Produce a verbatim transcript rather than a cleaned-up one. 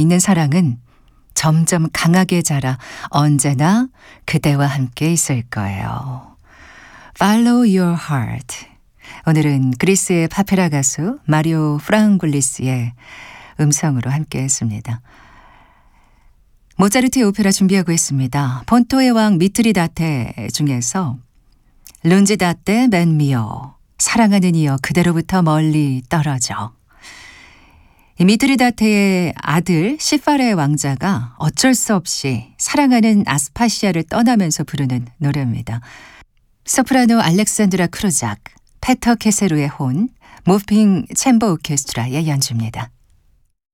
있는 사랑은 점점 강하게 자라 언제나 그대와 함께 있을 거예요. Follow your heart. 오늘은 그리스의 파페라 가수 마리오 프랑굴리스의 음성으로 함께 했습니다. 모차르트의 오페라 준비하고 있습니다. 폰토의 왕 미트리다테 중에서 룬지다테 맨 미오, 사랑하는 이여 그대로부터 멀리 떨어져. 이 미트리다테의 아들 시파레 왕자가 어쩔 수 없이 사랑하는 아스파시아를 떠나면서 부르는 노래입니다. 소프라노 알렉산드라 크루작, 페터 케세루의 혼, 무핑 챔버 오케스트라의 연주입니다.